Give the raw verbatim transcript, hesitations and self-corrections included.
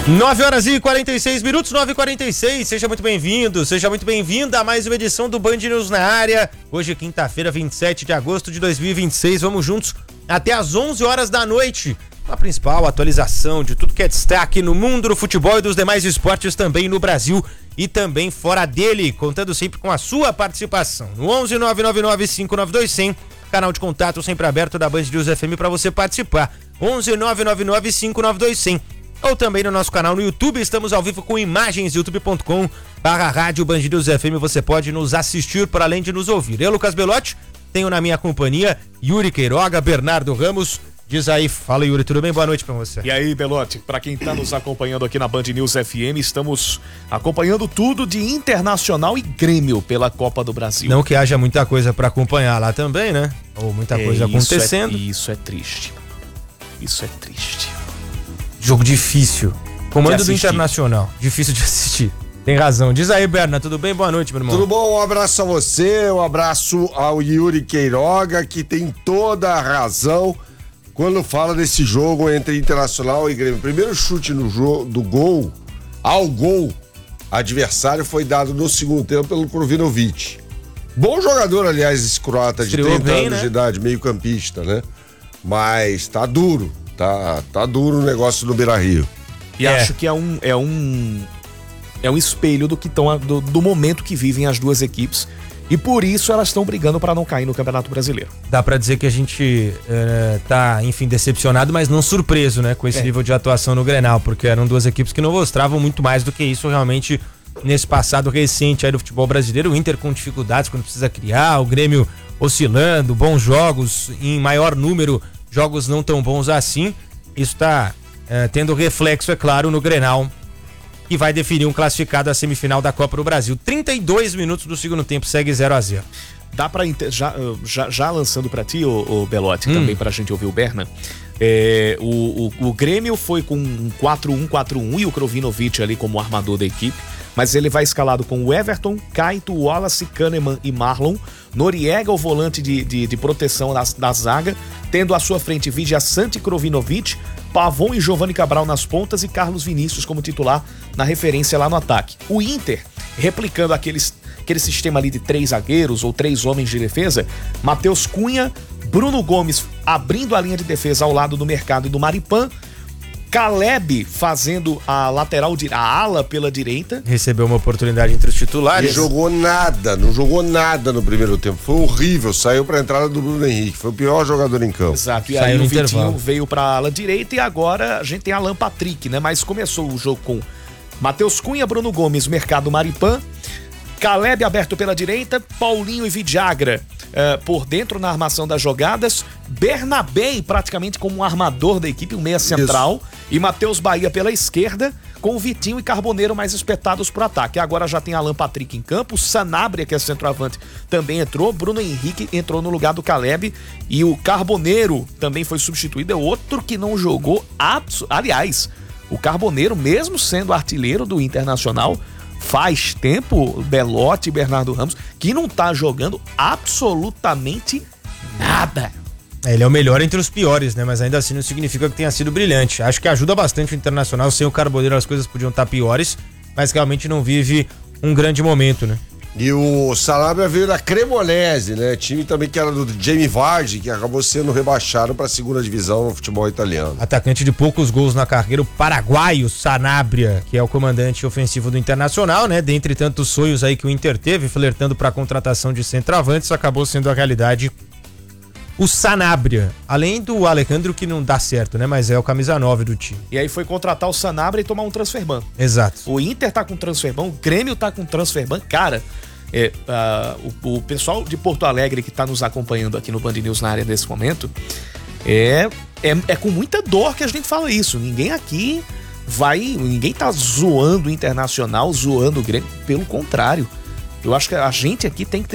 nove horas e quarenta e seis minutos, nove e quarenta e seis, seja muito bem-vindo, seja muito bem-vinda a mais uma edição do Band News na área. Hoje, quinta-feira, vinte e sete de agosto de dois mil e vinte e seis, vamos juntos até às onze horas da noite. A principal atualização de tudo que é destaque no mundo do futebol e dos demais esportes também no Brasil e também fora dele, contando sempre com a sua participação. No onze nove nove nove cinco nove dois zero zero, canal de contato sempre aberto da Band News F M para você participar. onze nove nove nove cinco nove dois zero zero. Ou também no nosso canal no YouTube, estamos ao vivo com imagens, youtube ponto com barra rádio Band News F M, você pode nos assistir por além de nos ouvir. Eu, Lucas Belotti, tenho na minha companhia Yuri Queiroga, Bernardo Ramos. Diz aí, fala Yuri, tudo bem? Boa noite pra você. E aí, Belotti, pra quem tá nos acompanhando aqui na Band News F M, estamos acompanhando tudo de Internacional e Grêmio pela Copa do Brasil. Não que haja muita coisa pra acompanhar lá também, né? Ou muita é, coisa acontecendo. É, isso é triste. Isso é triste. Jogo difícil. Comando do Internacional. Difícil de assistir. Tem razão. Diz aí, Berna, tudo bem? Boa noite, meu irmão. Tudo bom? Um abraço a você, um abraço ao Yuri Queiroga, que tem toda a razão quando fala desse jogo entre Internacional e Grêmio. Primeiro chute no jogo do gol, ao gol adversário, foi dado no segundo tempo pelo Krovinovic. Bom jogador, aliás, esse croata de Estreou trinta bem, anos né? de idade, meio campista, né? Mas tá duro, tá, tá duro o negócio no Beira-Rio. E É. acho que é um, é um, é um espelho do, que tão, do, do momento que vivem as duas equipes. E por isso elas estão brigando para não cair no Campeonato Brasileiro. Dá pra dizer que a gente é, tá, enfim, decepcionado, mas não surpreso, né? Com esse É. nível de atuação no Grenal, porque eram duas equipes que não mostravam muito mais do que isso realmente nesse passado recente aí do futebol brasileiro. O Inter com dificuldades quando precisa criar, o Grêmio oscilando, bons jogos, em maior número, jogos não tão bons assim. Isso tá é, tendo reflexo, é claro, no Grenal, que vai definir um classificado à semifinal da Copa do Brasil. trinta e dois minutos do segundo tempo, segue zero a zero. Dá pra, já, já, já lançando pra ti, ô, ô Belotti, Hum. também pra gente ouvir o Berna, é, o, o, o Grêmio foi com um quatro um quatro um e o Krovinovic ali como armador da equipe, mas ele vai escalado com o Everton, Caito, Wallace, Kahneman e Marlon, Noriega, o volante de, de, de proteção da, da zaga, tendo à sua frente Vidia Sante e Krovinovic, Pavon e Giovanni Cabral nas pontas e Carlos Vinícius como titular na referência lá no ataque. O Inter, replicando aqueles, aquele sistema ali de três zagueiros ou três homens de defesa, Matheus Cunha, Bruno Gomes abrindo a linha de defesa ao lado do Mercado e do Maripan, Caleb fazendo a lateral, a ala pela direita. Recebeu uma oportunidade entre os titulares. Ele jogou nada, não jogou nada no primeiro tempo. Foi horrível, saiu pra entrada do Bruno Henrique. Foi o pior jogador em campo. Exato, e Saiu aí no o Vitinho intervalo. veio pra ala direita e agora a gente tem Alan Patrick, né? Mas começou o jogo com Matheus Cunha, Bruno Gomes, Mercado, Maripan, Caleb aberto pela direita, Paulinho e Vidagra uh, por dentro na armação das jogadas, Bernabé praticamente como um armador da equipe, um meia central, Isso. e Matheus Bahia pela esquerda, com o Vitinho e Carboneiro mais espetados pro ataque. Agora já tem Alan Patrick em campo, Sanabria, que é centroavante, também entrou, Bruno Henrique entrou no lugar do Caleb e o Carboneiro também foi substituído, é outro que não jogou, abs- aliás, o Carboneiro, mesmo sendo artilheiro do Internacional, faz tempo, Belotti e Bernardo Ramos, que não tá jogando absolutamente nada. Ele é o melhor entre os piores, né? Mas ainda assim não significa que tenha sido brilhante. Acho que ajuda bastante o Internacional. Sem o Carboneiro as coisas podiam estar piores, mas realmente não vive um grande momento, né? E o Sanabria veio da Cremonese, né? Time também que era do Jamie Vardy, que acabou sendo rebaixado para a segunda divisão no futebol italiano. Atacante de poucos gols na carreira, o paraguaio Sanabria, que é o comandante ofensivo do Internacional, né? Dentre tantos sonhos aí que o Inter teve, flertando para a contratação de centroavantes, acabou sendo a realidade o Sanabria. Além do Alejandro, que não dá certo, né? Mas é o camisa nove do time. E aí foi contratar o Sanabria e tomar um transferban. Exato. O Inter tá com transferban, o Grêmio tá com transferban. Cara, é, uh, o, o pessoal de Porto Alegre que tá nos acompanhando aqui no Band News na área nesse momento, é, é, é com muita dor que a gente fala isso. Ninguém aqui vai, ninguém tá zoando o Internacional, zoando o Grêmio. Pelo contrário, eu acho que a gente aqui tem que ter